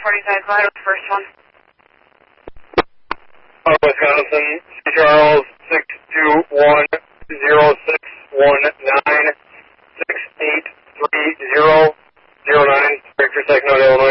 45 Vital, first one. Wisconsin, C. Charles, 621-0619-6830-09, Victor Second, Illinois.